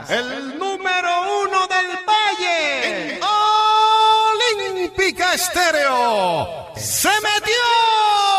el número 1 del Valle, en Olímpica Estéreo, ¡se metió!